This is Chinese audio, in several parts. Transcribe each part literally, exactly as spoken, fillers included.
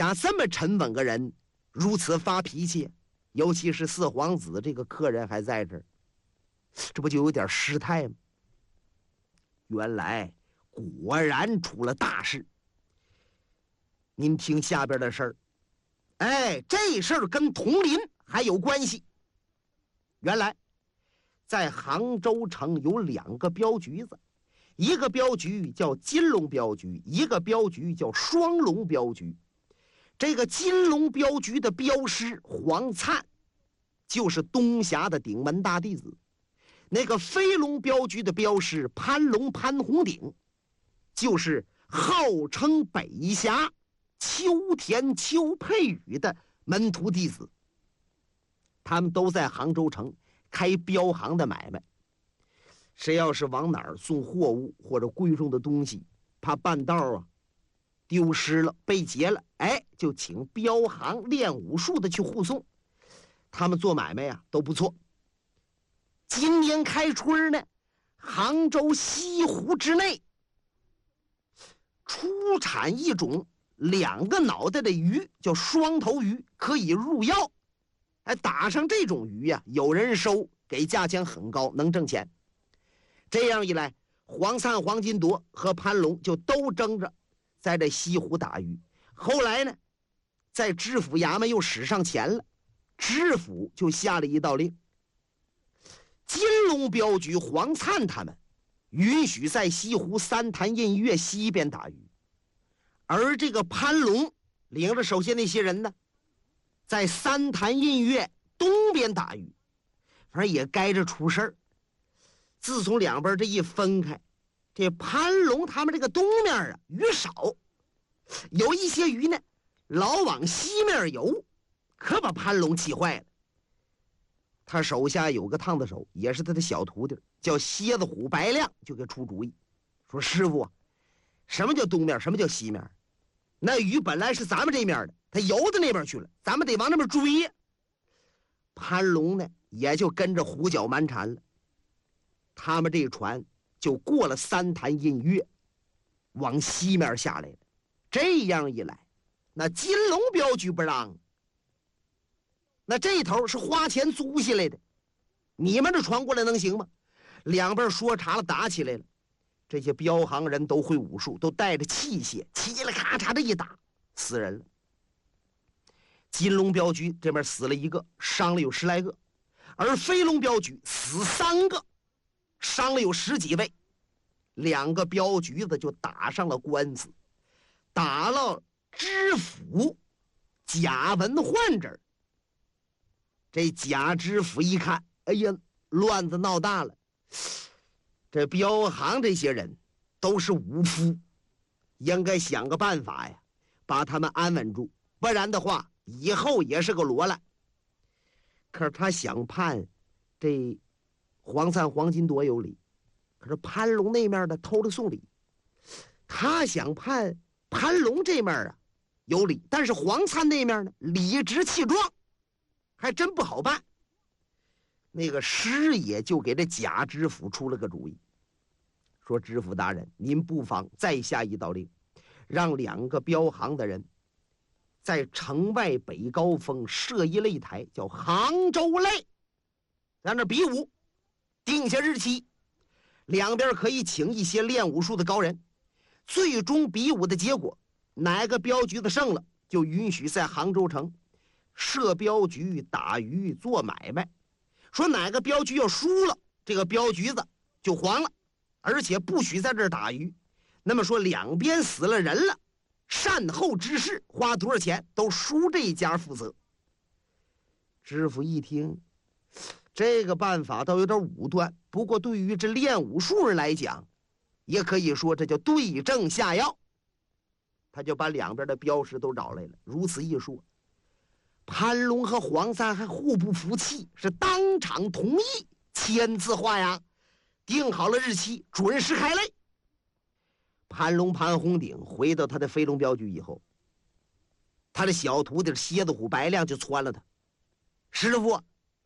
他这么沉稳个人，如此发脾气，尤其是四皇子这个客人还在这儿，这不就有点失态吗？原来果然出了大事。您听下边的事儿，哎，这事儿跟铜林还有关系。原来在杭州城有两个镖局子，一个镖局叫金龙镖局，一个镖局叫双龙镖局。这个金龙镖局的镖师黄灿就是东峡的顶门大弟子，那个飞龙镖局的镖师潘龙潘洪鼎就是号称北峡秋田邱佩宇的门徒弟子。他们都在杭州城开镖行的买卖，谁要是往哪儿送货物或者贵重的东西，怕半道啊丢失了被劫了，哎，就请镖行练武术的去护送。他们做买卖啊都不错。今年开春呢，杭州西湖之内出产一种两个脑袋的鱼，叫双头鱼，可以入药。哎，打上这种鱼呀、啊，有人收，给价钱很高，能挣钱。这样一来，黄灿、黄金铎和潘龙就都争着在这西湖打鱼。后来呢，在知府衙门又使上钱了，知府就下了一道令，金龙镖局黄灿他们允许在西湖三潭印月西边打鱼，而这个潘龙领着手下那些人呢，在三潭印月东边打鱼。反正也该着出事儿。自从两边这一分开，这潘龙他们这个东面啊鱼少，有一些鱼呢老往西面游，可把潘龙气坏了。他手下有个烫子手，也是他的小徒弟，叫蝎子虎白亮，就给出主意，说师傅啊，什么叫东面，什么叫西面？那鱼本来是咱们这面的，他游到那边去了，咱们得往那边追呀。潘龙呢也就跟着胡搅蛮缠了，他们这船就过了三潭印月，往西面下来了。这样一来，那金龙镖局不让，那这头是花钱租下来的，你们这船过来能行吗？两边说茶了，打起来了。这些镖行人都会武术，都带着器械，嘁哩咔嚓的一打，死人了。金龙镖局这边死了一个，伤了有十来个，而飞龙镖局死三个，伤了有十几位。两个镖局子就打上了官司，打了知府贾文焕这儿。这贾知府一看，哎呀，乱子闹大了，这镖行这些人都是武夫，应该想个办法呀，把他们安稳住，不然的话以后也是个罗烂。可是他想判这黄灿、黄金铎有理，可是潘龙那面的偷了送礼。他想判潘龙这面啊有理，但是黄灿那面呢理直气壮，还真不好办。那个师爷就给这贾知府出了个主意，说知府大人，您不妨再下一道令，让两个镖行的人在城外北高峰设一擂台，叫杭州擂，在那比武，定下日期，两边可以请一些练武术的高人，最终比武的结果，哪个镖局的胜了，就允许在杭州城设镖局打鱼做买卖。说哪个镖局要输了，这个镖局子就黄了，而且不许在这儿打鱼。那么说两边死了人了，善后之事花多少钱都输这一家负责。知府一听，这个办法倒有点武断，不过对于这练武术人来讲，也可以说这叫对症下药。他就把两边的镖师都找来了，如此一说，潘龙和黄三还互不服气，是当场同意，签字画押，定好了日期，准时开擂。潘龙潘洪鼎回到他的飞龙镖局以后，他的小徒弟蝎子虎白亮就窜了他，师傅，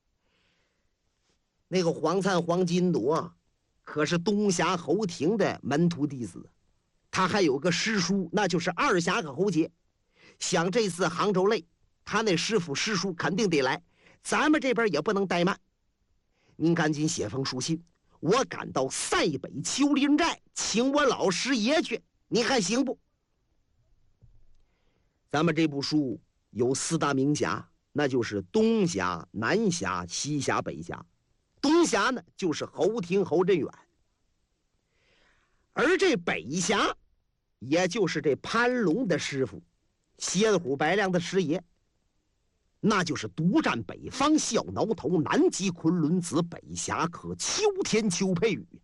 那个黄灿黄金铎可是东峡侯廷的门徒弟子，他还有个师叔，那就是二峡可侯杰。 想这次杭州擂，他那师傅师叔肯定得来，咱们这边也不能怠慢。您赶紧写封书信，我赶到塞北丘陵寨，请我老师爷去，你看行不？咱们这部书有四大名峡，那就是东峡、南峡、西峡、北峡。东峡呢，就是侯廷侯振远，而这北峡，也就是这潘龙的师傅蝎子虎白亮的师爷，那就是独占北方小挠头，南极昆仑子，北侠客秋天邱佩宇，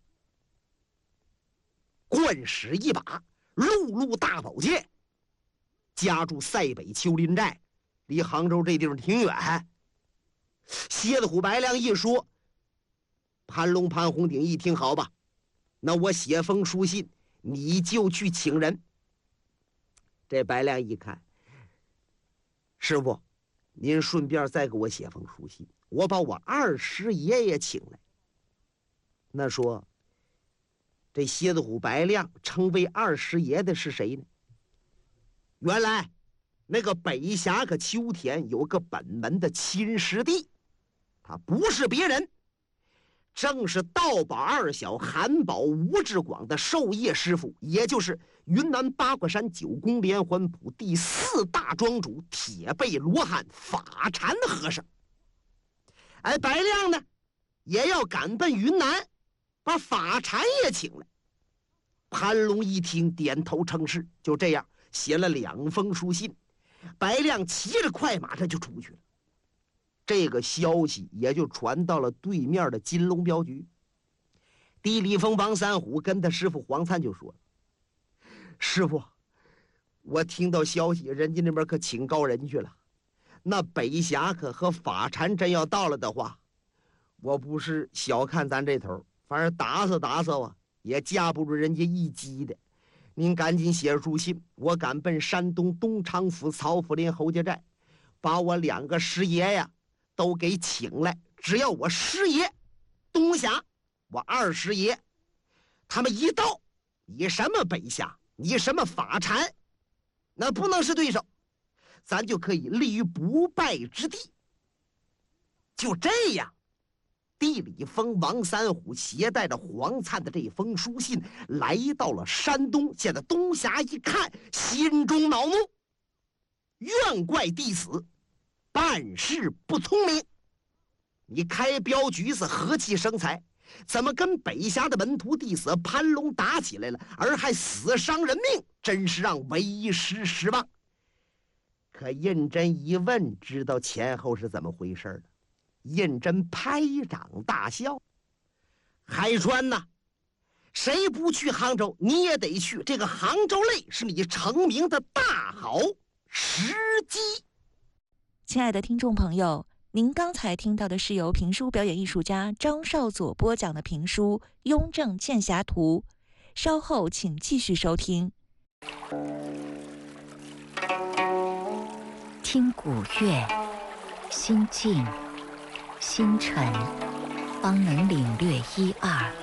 惯使一把陆路大宝剑，家住塞北丘陵寨，离杭州这地方挺远。蝎子虎白亮一说，潘龙潘红顶一听，好吧，那我写封书信，你就去请人。这白亮一看，师傅，您顺便再给我写封书信，我把我二师爷也请来。那说，这蝎子虎白亮称为二师爷的是谁呢？原来那个北峡可秋田有个本门的亲师弟，他不是别人，正是道宝二小韩宝吴志广的授业师傅，也就是云南八卦山九宫连环谱第四大庄主铁背罗汉法禅和尚。而白亮呢，也要赶奔云南，把法禅也请来。潘龙一听，点头称是，就这样写了两封书信。白亮骑着快马，这就出去了。这个消息也就传到了对面的金龙镖局。地理峰王三虎跟他师傅黄灿就说：“师傅，我听到消息，人家那边可请高人去了。那北侠可和法禅真要到了的话，我不是小看咱这头，反正打死打死我也架不住人家一击的。您赶紧写书信，我赶奔山东东昌府曹府林侯家寨，把我两个师爷呀都给请来。只要我师爷东峡，我二师爷，他们一到，你什么北峡，你什么法禅，那不能是对手，咱就可以立于不败之地。”就这样，地理峰王三虎携带着黄灿的这封书信来到了山东。现在东峡一看，心中恼怒，怨怪弟子办事不聪明。你开镖局子和气生财，怎么跟北峡的门徒弟子潘龙打起来了，而还死伤人命，真是让为师失望。可胤禛一问，知道前后是怎么回事了。胤禛拍掌大笑：“海川呐，谁不去杭州，你也得去。这个杭州擂是你成名的大好时机。” 亲爱的听众朋友，您刚才听到的是由评书表演艺术家张少佐播讲的评书《雍正剑侠图》，稍后请继续收听。 听古乐，心静心沉，方能领略一二。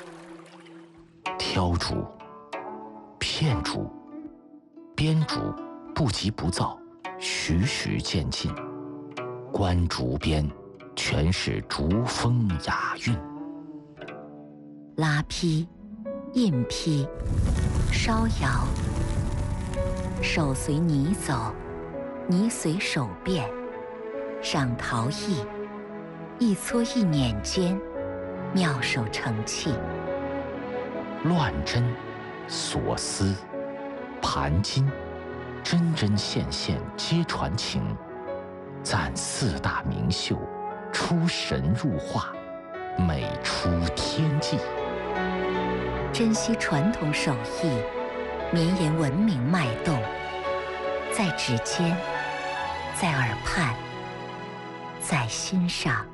挑竹、片竹、编竹不急不躁，徐徐渐进。观竹边，全是竹风雅韵。 拉坯、印坯、烧窑，手随泥走，泥随手变。赏陶艺，一撮一捻间，妙手成器。 乱针、锁丝、盘金，针针线线皆传情。赞四大名秀，出神入化，美出天际。 珍惜传统手艺，绵延文明脉动，在指尖，在耳畔，在心上。